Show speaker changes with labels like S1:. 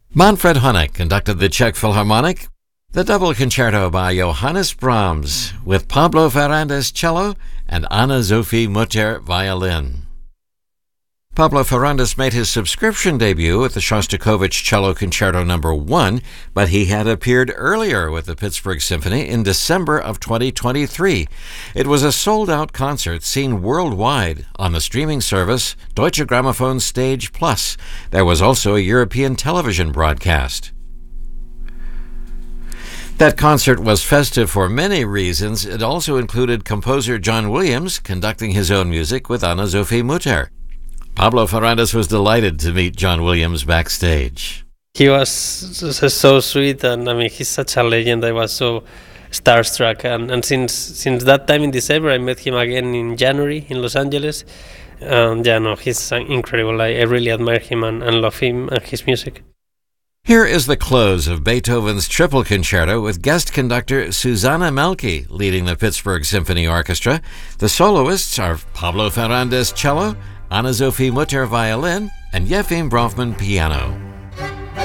S1: Manfred Honeck conducted the Czech Philharmonic, the double concerto by Johannes Brahms with Pablo Ferrandis cello and Anna-Sophie Mutter violin. Pablo Ferrandis made his subscription debut at the Shostakovich Cello Concerto No. 1, but he had appeared earlier with the Pittsburgh Symphony in December of 2023. It was a sold-out concert seen worldwide on the streaming service Deutsche Grammophon Stage Plus. There was also a European television broadcast. That concert was festive for many reasons. It also included composer John Williams conducting his own music with Anna-Sophie Mutter. Pablo Ferrandis was delighted to meet John Williams backstage.
S2: He was so sweet, and I mean, he's such a legend. I was so starstruck, and since that time in December, I met him again in January in Los Angeles. He's incredible. I really admire him and love him and his music.
S1: Here is the close of Beethoven's Triple Concerto with guest conductor Susanna Melke leading the Pittsburgh Symphony Orchestra. The soloists are Pablo Ferrandis cello, Anna-Sophie Mutter violin, and Yefim Brofman piano.